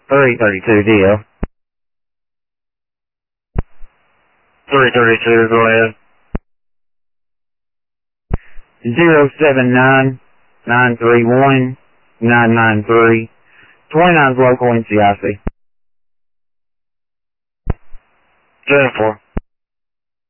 332 deal. 332, go ahead. 079-931-993. 29's local NCIC. 10-4.